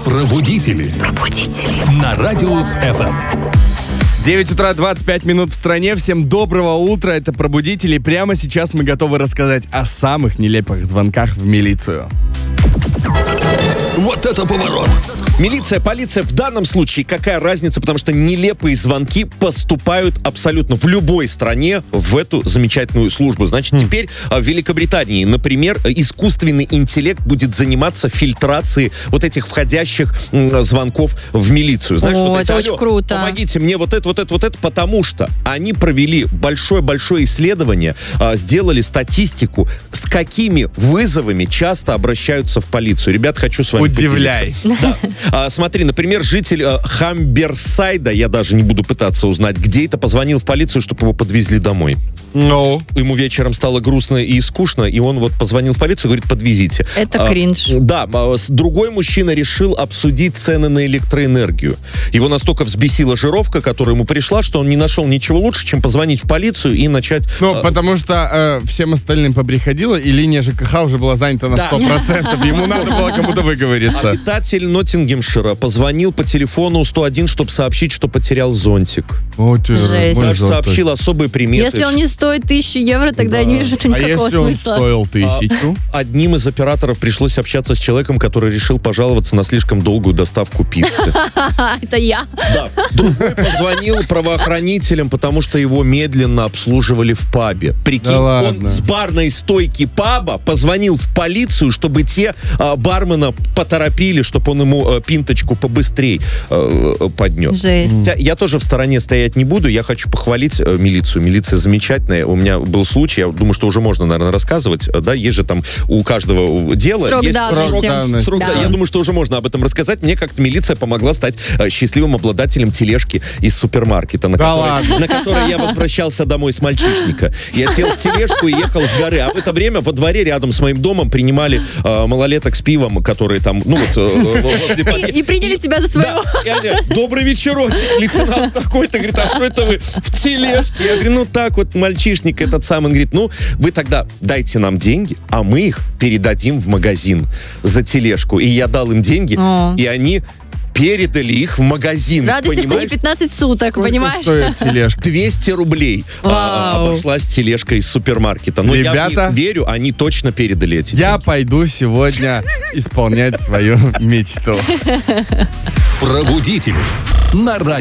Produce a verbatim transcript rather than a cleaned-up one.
Пробудители. Пробудители. На Радиус эф эм. девять утра двадцать пять минут в стране. Всем доброго утра. Это Пробудители. Прямо сейчас мы готовы рассказать о самых нелепых звонках в милицию. Вот это поворот! Милиция, полиция, в данном случае какая разница, потому что нелепые звонки поступают абсолютно в любой стране в эту замечательную службу. Значит, mm. теперь в Великобритании, например, искусственный интеллект будет заниматься фильтрацией вот этих входящих м, звонков в милицию. Знаешь, О, вот это эти, очень круто. Помогите мне вот это, вот это, вот это, потому что они провели большое-большое исследование, а, сделали статистику, с какими вызовами часто обращаются в полицию. Ребят, хочу с вами Удивляй. поделиться. Да. А, смотри, например, житель а, Хамберсайда, я даже не буду пытаться узнать, где это, позвонил в полицию, чтобы его подвезли домой. No. Ему вечером стало грустно и скучно, и он вот позвонил в полицию, говорит, подвезите. Это а, кринж. Да, а, другой мужчина решил обсудить цены на электроэнергию. Его настолько взбесила жировка, которая ему пришла, что он не нашел ничего лучше, чем позвонить в полицию и начать... Ну, а, потому что э, всем остальным поприходило, и линия ЖКХ уже была занята на Да. сто процентов. Ему надо было кому-то выговориться. Обитатель Ноттингемшира позвонил по телефону сто один, чтобы сообщить, что потерял зонтик. Жесть. Даже сообщил особые приметы. Если он не стоит тысячу евро, тогда я не вижу А никакого если он смысла. стоил тысячу? Одним из операторов пришлось общаться с человеком, который решил пожаловаться на слишком долгую доставку пиццы. Это я. Да. Другой позвонил правоохранителям, потому что его медленно обслуживали в пабе. Прикинь, Да он ладно. с барной стойки паба позвонил в полицию, чтобы те а, бармена поторопили, чтобы он ему а, пинточку побыстрее а, поднес. Жесть. Я, я тоже в стороне стоять не буду. Я хочу похвалить э, милицию. Милиция замечательная. У меня был случай, я думаю, что уже можно, наверное, рассказывать. Да, есть же там у каждого дела. Срок есть давности. срок, давности. срок, да. Да. Я думаю, что уже можно об этом рассказать. Мне как-то милиция помогла стать э, счастливым обладателем тележки из супермаркета, на, Да которой, ладно. на которой я возвращался домой с мальчишника. Я сел в тележку и ехал с горы. А в это время во дворе рядом с моим домом принимали э, малолеток с пивом, которые там, ну вот... э, возле подъезда. И приняли тебя за своего. Да, и они, добрый вечерочек, лейтенант такой-то, говорит, а что это вы в тележке? Я говорю, ну так вот, мальчишник этот сам, он говорит, ну, вы тогда дайте нам деньги, а мы их передадим в магазин за тележку. И я дал им деньги, О. и они передали их в магазин. Радуйся, что не понимаешь? пятнадцать суток, Сколько понимаешь? стоит тележка? двести рублей а, Вау. обошлась тележка из супермаркета. Но я в Ребята, них верю, они точно передали эти Я деньги. пойду сегодня исполнять свою мечту. Пробудители. На Радиус.